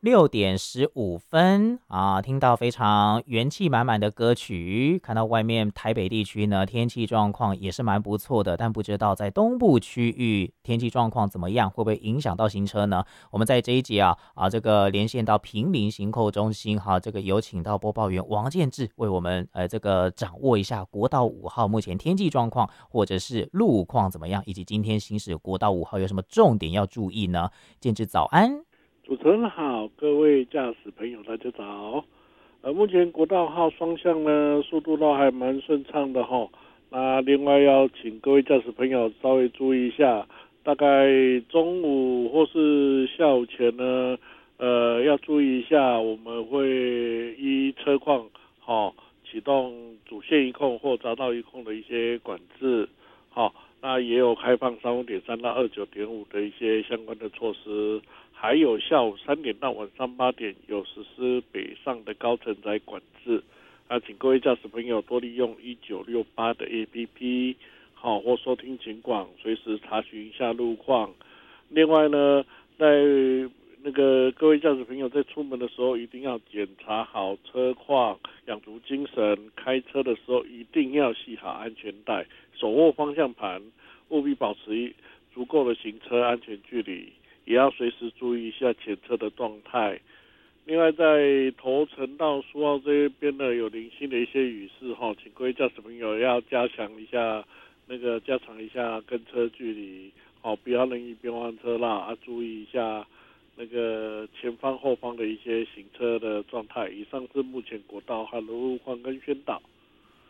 6点15分啊，听到非常元气满满的歌曲，看到外面台北地区呢天气状况也是蛮不错的，但不知道在东部区域天气状况怎么样，会不会影响到行车呢？我们在这一节这个连线到平林行扣中心这个有请到播报员王建志为我们这个掌握一下国道5号目前天气状况或者是路况怎么样，以及今天行驶国道5号有什么重点要注意呢？建志早安。 主持人好，各位驾驶朋友大家早。目前国道号双向呢，速度都还蛮顺畅的哈。那另外要请各位驾驶朋友稍微注意一下，大概中午或是下午前呢，要注意一下，我们会依车况启动主线一控或匝道一控的一些管制，那也有开放35.3到29.5的一些相关的措施。还有下午3点到晚上8点有实施北上的高承载管制，请各位驾驶朋友多利用1968的 APP，或收听警广，随时查询一下路况。另外呢，在那个各位驾驶朋友在出门的时候，一定要检查好车况，养足精神，开车的时候一定要系好安全带，手握方向盘，务必保持足够的行车安全距离。也要随时注意一下前车的状态。另外，在头城到苏澳这边呢，有零星的一些雨势请各位驾驶朋友要加强一下跟车距离，不要任意变换车道注意一下那个前方后方的一些行车的状态。以上是目前国道和路况跟宣导。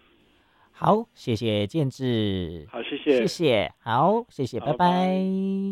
好，谢谢建志， 好，谢谢。 谢谢，好，谢谢，拜好， 拜。 拜。